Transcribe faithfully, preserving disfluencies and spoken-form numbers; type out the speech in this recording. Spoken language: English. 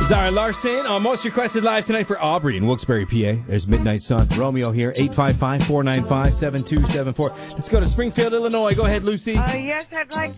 Zara Larson on Most Requested Live tonight for Aubrey in Wilkes-Barre, P A. There's Midnight Sun. Romeo here, eight five five, four nine five, seven two seven four. Let's go to Springfield, Illinois. Go ahead, Lucy. Uh, yes, I'd like